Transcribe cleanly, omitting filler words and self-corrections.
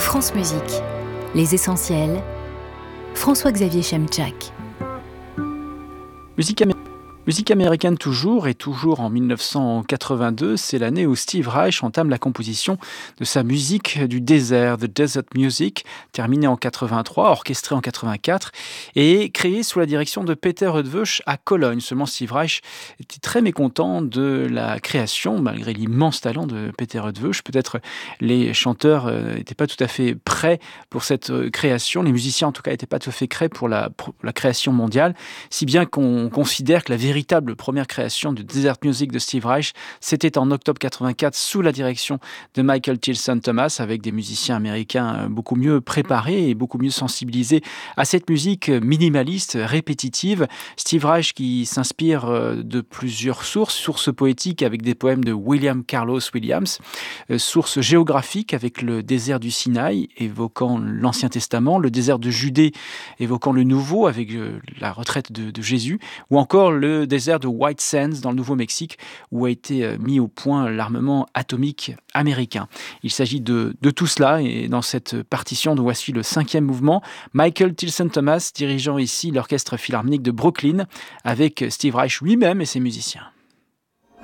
France Musique, les essentiels, François-Xavier Chemchak. Musique américaine toujours en 1982, c'est l'année où Steve Reich entame la composition de sa musique du désert, The Desert Music, terminée en 83, orchestrée en 84 et créée sous la direction de Peter Eötvös à Cologne. Seulement Steve Reich était très mécontent de la création, malgré l'immense talent de Peter Eötvös. Peut-être les chanteurs n'étaient pas tout à fait prêts pour cette création, les musiciens en tout cas n'étaient pas tout à fait prêts pour la création mondiale, si bien qu'on considère que la véritable première création du Desert Music de Steve Reich, c'était en octobre 84 sous la direction de Michael Tilson Thomas, avec des musiciens américains beaucoup mieux préparés et beaucoup mieux sensibilisés à cette musique minimaliste, répétitive. Steve Reich qui s'inspire de plusieurs sources poétiques avec des poèmes de William Carlos Williams, sources géographiques avec le désert du Sinaï évoquant l'Ancien Testament, le désert de Judée évoquant le Nouveau avec la retraite de Jésus, ou encore le désert de White Sands dans le Nouveau-Mexique où a été mis au point l'armement atomique américain. Il s'agit de tout cela et dans cette partition dont voici le 5e mouvement, Michael Tilson Thomas dirigeant ici l'orchestre philharmonique de Brooklyn avec Steve Reich lui-même et ses musiciens.